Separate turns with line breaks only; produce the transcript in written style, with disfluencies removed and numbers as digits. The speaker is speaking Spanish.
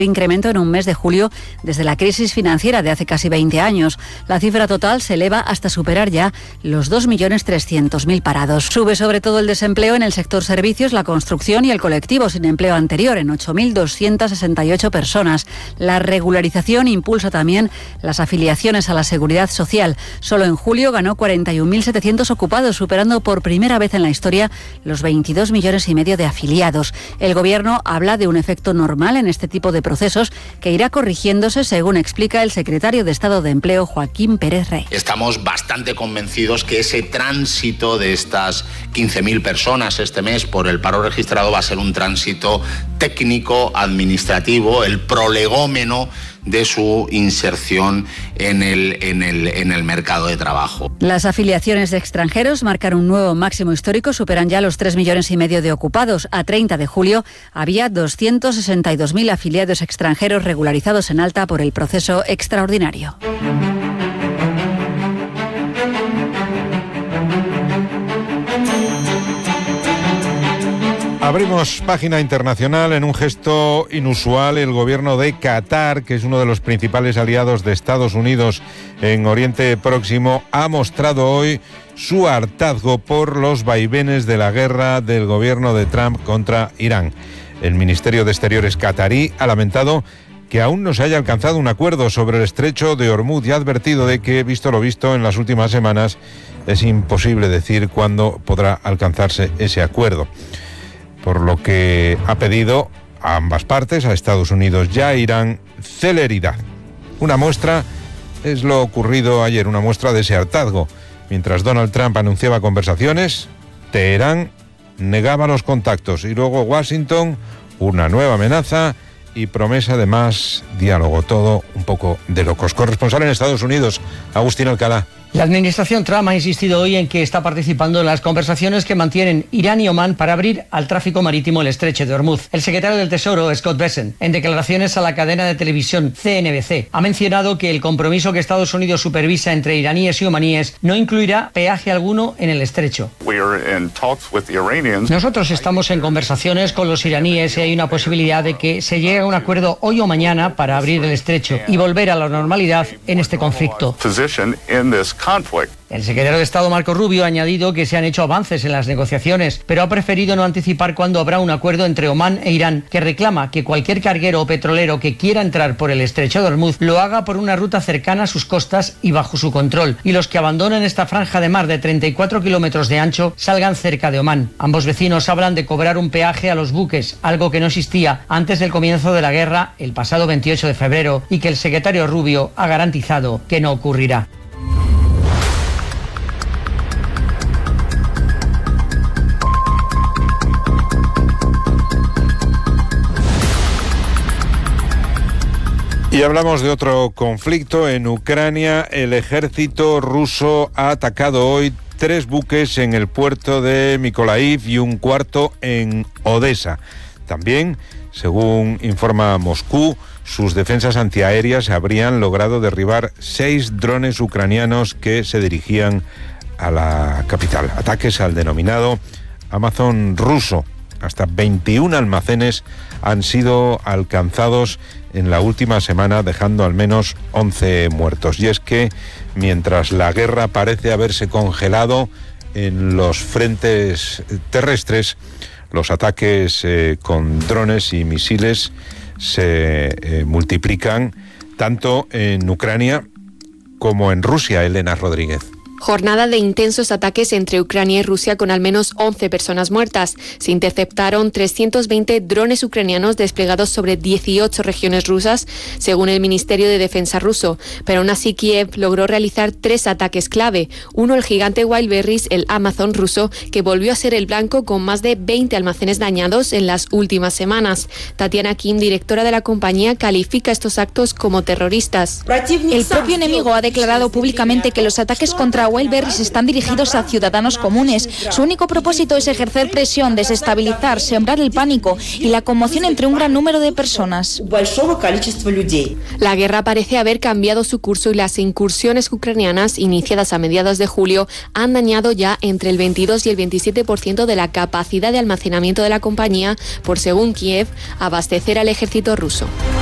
incremento en un mes de julio desde la crisis financiera de hace casi 20 años. La cifra total se eleva hasta superar ya los 2.300.000 parados. Sube sobre todo el desempleo en el sector servicios, la construcción y el colectivo sin empleo anterior, en 8.268 personas. La regularización impulsa también las afiliaciones a la Seguridad Social. Solo en julio ganó 41.700 ocupados, superando por primera vez en la historia los 22,5 millones de afiliados. El Gobierno habla de un efecto normal en este tipo de procesos que irá corrigiéndose, según explica el secretario de Estado de Empleo, Joaquín Pérez Rey.
Estamos bastante convencidos que ese tránsito de estas 15.000 personas este mes por el paro registrado va a ser un tránsito técnico, administrativo, el prolegómeno de su inserción en el mercado de trabajo.
Las afiliaciones de extranjeros marcan un nuevo máximo histórico, superan ya los 3,5 millones de ocupados. A 30 de julio había 262.000 afiliados extranjeros regularizados en alta por el proceso extraordinario.
Abrimos página internacional. En un gesto inusual, el gobierno de Qatar, que es uno de los principales aliados de Estados Unidos en Oriente Próximo, ha mostrado hoy su hartazgo por los vaivenes de la guerra del gobierno de Trump contra Irán. El Ministerio de Exteriores qatarí ha lamentado que aún no se haya alcanzado un acuerdo sobre el estrecho de Hormuz y ha advertido de que, visto lo visto en las últimas semanas, es imposible decir cuándo podrá alcanzarse ese acuerdo. Por lo que ha pedido a ambas partes, a Estados Unidos y a Irán, celeridad. Una muestra es lo ocurrido ayer, una muestra de ese hartazgo. Mientras Donald Trump anunciaba conversaciones, Teherán negaba los contactos y luego Washington, una nueva amenaza y promesa de más diálogo. Todo un poco de locos. Corresponsal en Estados Unidos, Agustín Alcalá.
La administración Trump ha insistido hoy en que está participando en las conversaciones que mantienen Irán y Omán para abrir al tráfico marítimo el estrecho de Hormuz. El secretario del Tesoro, Scott Bessent, en declaraciones a la cadena de televisión CNBC, ha mencionado que el compromiso que Estados Unidos supervisa entre iraníes y omaníes no incluirá peaje alguno en el estrecho. Nosotros estamos en conversaciones con los iraníes y hay una posibilidad de que se llegue a un acuerdo hoy o mañana para abrir el estrecho y volver a la normalidad en este conflicto. El secretario de Estado Marco Rubio ha añadido que se han hecho avances en las negociaciones, pero ha preferido no anticipar cuándo habrá un acuerdo entre Omán e Irán, que reclama que cualquier carguero o petrolero que quiera entrar por el estrecho de Hormuz lo haga por una ruta cercana a sus costas y bajo su control, y los que abandonen esta franja de mar de 34 kilómetros de ancho salgan cerca de Omán. Ambos vecinos hablan de cobrar un peaje a los buques, algo que no existía antes del comienzo de la guerra el pasado 28 de febrero y que el secretario Rubio ha garantizado que no ocurrirá.
Y hablamos de otro conflicto. En Ucrania, el ejército ruso ha atacado hoy 3 buques en el puerto de Mykolaiv y un cuarto en Odessa. También, según informa Moscú, sus defensas antiaéreas habrían logrado derribar 6 drones ucranianos que se dirigían a la capital. Ataques al denominado Amazon ruso. Hasta 21 almacenes han sido alcanzados en la última semana, dejando al menos 11 muertos. Y es que, mientras la guerra parece haberse congelado en los frentes terrestres, los ataques con drones y misiles se multiplican tanto en Ucrania como en Rusia. Elena Rodríguez.
Jornada de intensos ataques entre Ucrania y Rusia con al menos 11 personas muertas. Se interceptaron 320 drones ucranianos desplegados sobre 18 regiones rusas, según el Ministerio de Defensa ruso. Pero aún así Kiev logró realizar 3 ataques clave. Uno, el gigante Wildberries, el Amazon ruso, que volvió a ser el blanco con más de 20 almacenes dañados en las últimas semanas. Tatiana Kim, directora de la compañía, califica estos actos como terroristas.
El propio enemigo ha declarado públicamente que los ataques contra Wildberries están dirigidos a ciudadanos comunes. Su único propósito es ejercer presión, desestabilizar, sembrar el pánico y la conmoción entre un gran número de personas.
La guerra parece haber cambiado su curso y las incursiones ucranianas, iniciadas a mediados de julio, han dañado ya entre el 22 y el 27% de la capacidad de almacenamiento de la compañía por, según Kiev, abastecer al ejército ruso.